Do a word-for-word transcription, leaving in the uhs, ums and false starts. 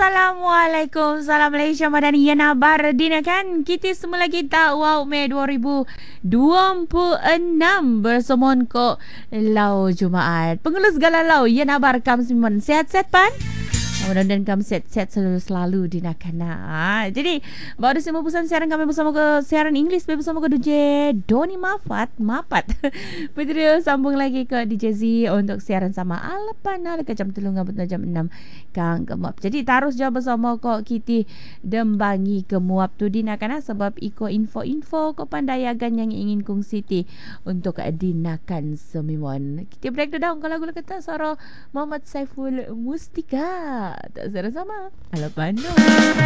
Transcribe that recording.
Assalamualaikum. Salam Malaysia Madani. Ya nabar dina kan. Kita semula kita wow Mei dua ribu dua puluh enam bersama ko Lau Jumaat. Pengurus segala lau. Ya nabar kam simon. Sehat-sehat pan? Mudah-mudahan kamu set-set selalu-selalu di nakana. Jadi, baru semua pesan siaran kami bersama ke siaran Inggeris bersama ke D J Doni Mafat, Mapat. Betul, sambung lagi ke D J Z untuk siaran sama Alapana ke jam tiga hingga jam enam Kang Kemuap. Jadi, terus jawab bersama kok kita dembangi Kemuap tu di nakana sebab iko info-info ke pandayagan yang ingin kong Siti untuk dinakan semimon. Kita break tu dah kalau lagu kata suara Muhammad Saiful Mustika. Tak sama-sama. Alapana.